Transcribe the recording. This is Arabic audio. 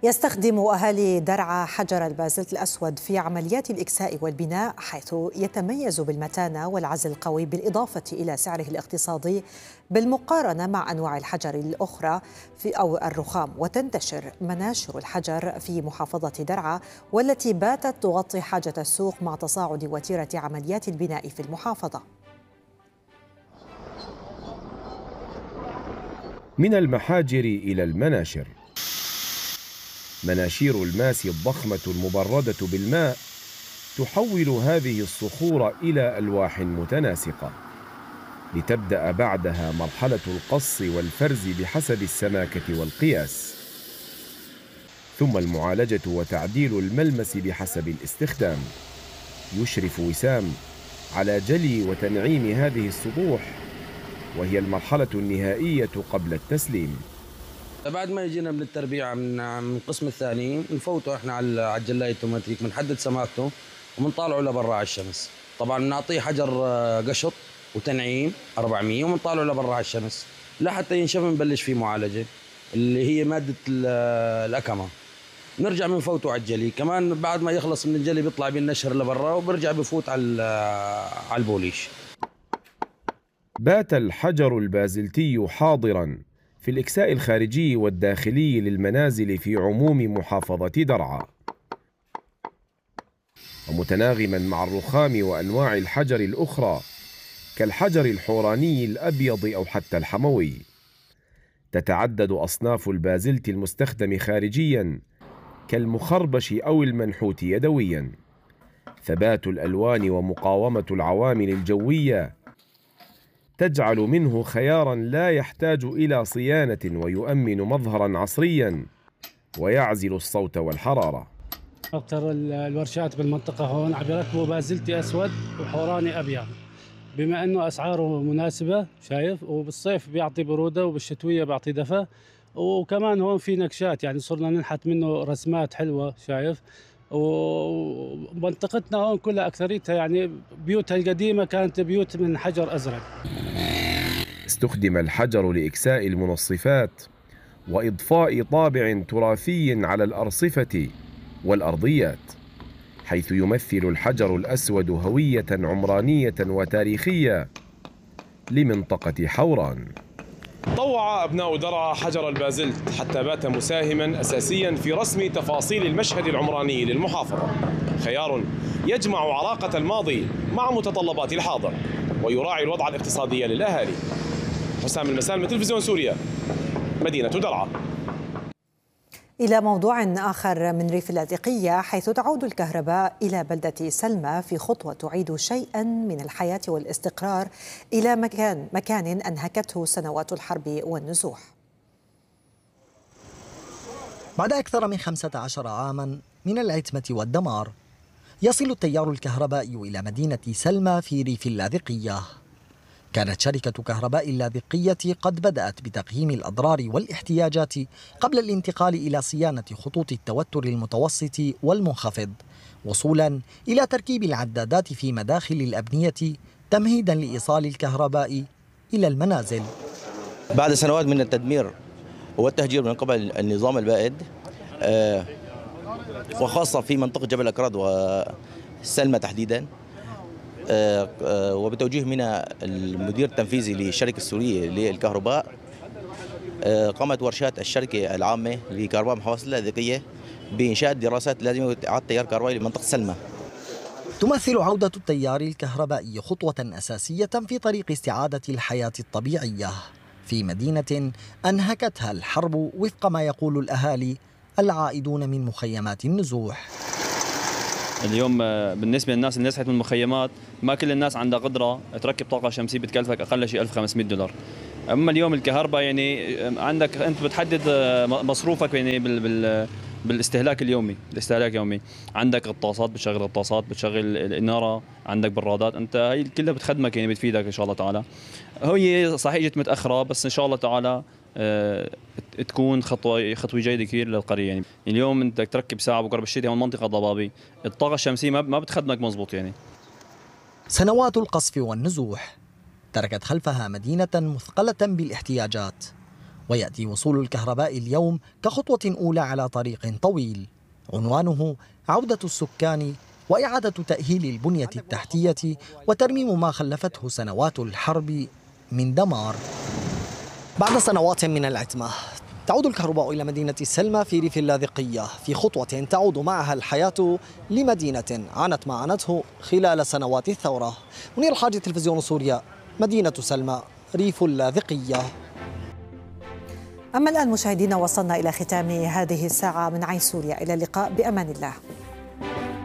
يستخدم أهالي درعا حجر البازلت الأسود في عمليات الإكساء والبناء، حيث يتميز بالمتانة والعزل القوي بالإضافة إلى سعره الاقتصادي بالمقارنة مع أنواع الحجر الأخرى أو الرخام. وتنتشر مناشر الحجر في محافظة درعا، والتي باتت تغطي حاجة السوق مع تصاعد وتيرة عمليات البناء في المحافظة. من المحاجر إلى المناشر، مناشير الماس الضخمة المبردة بالماء تحول هذه الصخور إلى ألواح متناسقة، لتبدأ بعدها مرحلة القص والفرز بحسب السماكة والقياس، ثم المعالجة وتعديل الملمس بحسب الاستخدام. يشرف وسام على جلي وتنعيم هذه السطوح، وهي المرحلة النهائية قبل التسليم. بعد ما يجينا من التربيع من القسم الثاني نفوته احنا على الجلاية التوماتيك، بنحدد سماكته وبنطالعه لبرا على الشمس. طبعا بنعطيه حجر قشط وتنعيم 400 وبنطالعه لبرا على الشمس لحتى ينشف. بنبلش فيه معالجة اللي هي مادة الأكمة، نرجع بنفوته على الجلي. كمان بعد ما يخلص من الجلي بيطلع بالنشر لبرا وبرجع بفوت على البوليش. بات الحجر البازلتي حاضراً في الإكساء الخارجي والداخلي للمنازل في عموم محافظة درعا، ومتناغماً مع الرخام وأنواع الحجر الأخرى كالحجر الحوراني الأبيض أو حتى الحموي. تتعدد أصناف البازلت المستخدم خارجياً كالمخربش أو المنحوت يدوياً. ثبات الألوان ومقاومة العوامل الجوية تجعل منه خياراً لا يحتاج إلى صيانة، ويؤمن مظهراً عصرياً ويعزل الصوت والحرارة. أكثر الورشات بالمنطقة هون عم يركبوا بازلتي أسود وحوراني أبيض، بما أنه أسعاره مناسبة شايف، وبالصيف بيعطي برودة وبالشتوية بيعطي دفء. وكمان هون في نكشات، يعني صرنا ننحت منه رسمات حلوة شايف. ومنطقتنا هون كلها أكثريتها يعني بيوتها القديمة كانت بيوت من حجر أزرق. استخدم الحجر لإكساء المنصفات وإضفاء طابع تراثي على الأرصفة والأرضيات، حيث يمثل الحجر الأسود هوية عمرانية وتاريخية لمنطقة حوران. طوع أبناء درعا حجر البازلت حتى بات مساهما أساسيا في رسم تفاصيل المشهد العمراني للمحافظة، خيار يجمع عراقة الماضي مع متطلبات الحاضر ويراعي الوضع الاقتصادي للأهالي. حسام المسالمة، تلفزيون سوريا، مدينة درعا. إلى موضوع آخر من ريف اللاذقية، حيث تعود الكهرباء إلى بلدة سلمى في خطوة تعيد شيئا من الحياة والاستقرار إلى مكان أنهكته سنوات الحرب والنزوح. بعد أكثر من 15 عاما من العتمة والدمار، يصل التيار الكهربائي إلى مدينة سلمى في ريف اللاذقية. كانت شركة كهرباء اللاذقية قد بدأت بتقييم الأضرار والاحتياجات قبل الانتقال إلى صيانة خطوط التوتر المتوسط والمنخفض، وصولا إلى تركيب العدادات في مداخل الأبنية تمهيدا لإيصال الكهرباء إلى المنازل. بعد سنوات من التدمير والتهجير من قبل النظام البائد، وخاصة في منطقة جبل أكراد وسلمى تحديدا، وبتوجيه من المدير التنفيذي للشركة السورية للكهرباء، قامت ورشات الشركة العامة لكهرباء محافظة اللاذقية بإنشاء دراسات لازمة إعادة تيار كهربائي لمنطقة سلمى. تمثل عودة التيار الكهربائي خطوة أساسية في طريق استعادة الحياة الطبيعية في مدينة أنهكتها الحرب، وفق ما يقول الأهالي العائدون من مخيمات النزوح. اليوم بالنسبة للناس اللي نزحت من المخيمات، ما كل الناس عندها قدرة تركب طاقة شمسية بتكلفك أقل شيء $1500. أما اليوم الكهرباء يعني عندك أنت بتحدد مصروفك يعني بالاستهلاك اليومي، الاستهلاك اليومي. عندك غطاسات، بتشغل غطاسات، بتشغل الإنارة، عندك برادات، أنت هي كلها بتخدمك يعني بتفيدك إن شاء الله تعالى. هي صحيح جت متأخرة، بس إن شاء الله تعالى تكون خطوة جيدة كثير للقرية. يعني اليوم انت تركب ساعة بقرب الشتاء هون منطقة ضبابي، الطاقة الشمسية ما بتخدمك مزبوط. يعني سنوات القصف والنزوح تركت خلفها مدينة مثقلة بالاحتياجات، ويأتي وصول الكهرباء اليوم كخطوة أولى على طريق طويل عنوانه عودة السكان وإعادة تأهيل البنية التحتية وترميم ما خلفته سنوات الحرب من دمار. بعد سنوات من العتمة تعود الكهرباء إلى مدينة سلمى في ريف اللاذقية في خطوة تعود معها الحياة لمدينة عانت ما عانته خلال سنوات الثورة. منير الحاجي، تلفزيون سوريا، مدينة سلمى، ريف اللاذقية. أما الآن مشاهدينا، وصلنا إلى ختام هذه الساعة من عين سوريا. إلى اللقاء، بأمان الله.